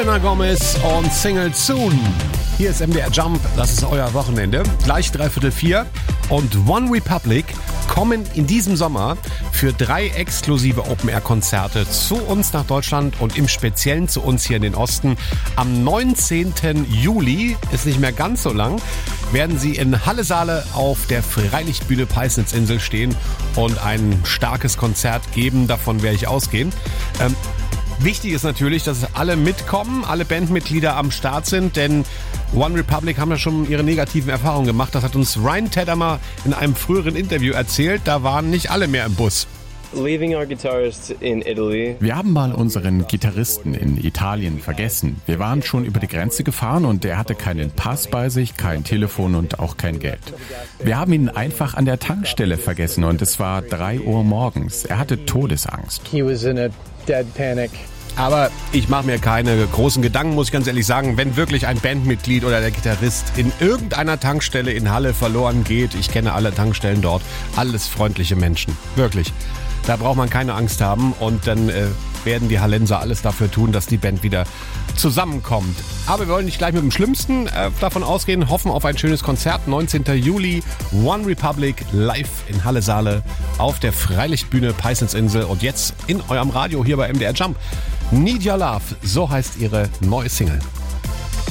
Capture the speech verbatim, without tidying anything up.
Selena Gomez und Single Soon. Hier ist M D R Jump, das ist euer Wochenende. Gleich dreiviertel vier und One Republic kommen in diesem Sommer für drei exklusive Open-Air-Konzerte zu uns nach Deutschland und im Speziellen zu uns hier in den Osten. Am neunzehnten Juli, ist nicht mehr ganz so lang, werden sie in Halle-Saale auf der Freilichtbühne Peisnitzinsel stehen und ein starkes Konzert geben. Davon werde ich ausgehen. Ähm, Wichtig ist natürlich, dass alle mitkommen, alle Bandmitglieder am Start sind, denn One Republic haben ja schon ihre negativen Erfahrungen gemacht. Das hat uns Ryan Tedder in einem früheren Interview erzählt. Da waren nicht alle mehr im Bus. Wir haben mal unseren Gitarristen in Italien vergessen. Wir waren schon über die Grenze gefahren und er hatte keinen Pass bei sich, kein Telefon und auch kein Geld. Wir haben ihn einfach an der Tankstelle vergessen und es war drei Uhr morgens. Er hatte Todesangst. He was in a dead panic. Aber ich mache mir keine großen Gedanken, muss ich ganz ehrlich sagen. Wenn wirklich ein Bandmitglied oder der Gitarrist in irgendeiner Tankstelle in Halle verloren geht, ich kenne alle Tankstellen dort, alles freundliche Menschen, wirklich. Da braucht man keine Angst haben und dann äh, werden die Hallenser alles dafür tun, dass die Band wieder zusammenkommt. Aber wir wollen nicht gleich mit dem Schlimmsten äh, davon ausgehen, hoffen auf ein schönes Konzert. neunzehnten Juli, One Republic live in Halle-Saale auf der Freilichtbühne Peisnitzinsel und jetzt in eurem Radio hier bei M D R Jump. Need Your Love, so heißt ihre neue Single.